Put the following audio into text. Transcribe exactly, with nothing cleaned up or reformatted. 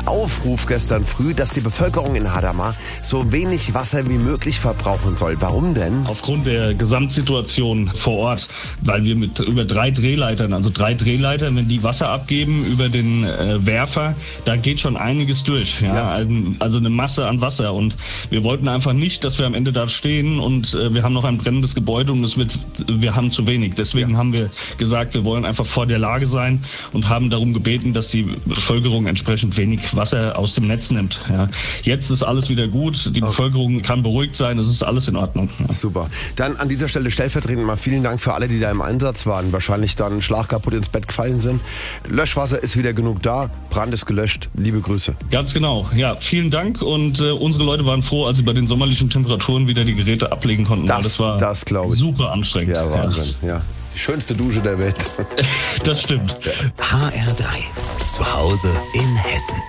Aufruf gestern früh, dass die Bevölkerung in Hadamar so wenig Wasser wie möglich verbrauchen soll. Warum denn? Aufgrund der Gesamtsituation vor Ort, weil wir mit über drei Drehleitern, also drei Drehleitern, wenn die Wasser abgeben über den äh, Werfer, da geht schon einiges durch. Ja? Ja. Also eine Masse an Wasser. Und wir wollten einfach nicht, dass wir am Ende da stehen und äh, wir haben noch ein brennendes Gebäude und es wird, wir haben zu wenig. Deswegen ja. haben wir gesagt, wir wollen einfach vor der Lage sein und haben darum gebeten, dass die Bevölkerung entsprechend wenig Wasser aus dem Netz nimmt. Ja. Jetzt ist alles wieder gut, die okay. Bevölkerung kann beruhigt sein, es ist alles in Ordnung. Ja. Super. Dann an dieser Stelle stellvertretend mal vielen Dank für alle, die da im Einsatz waren, wahrscheinlich dann schlagkaputt ins Bett gefallen sind. Löschwasser ist wieder genug da, Brand ist gelöscht. Liebe Grüße. Ganz genau. Ja, vielen Dank und äh, unsere Leute waren froh, als sie bei den sommerlichen Temperaturen wieder die Geräte ablegen konnten. Das, das war das super anstrengend. Ja, Wahnsinn. Ja. Ja. Die schönste Dusche der Welt. Das stimmt. H R drei. Zu Hause in Hessen.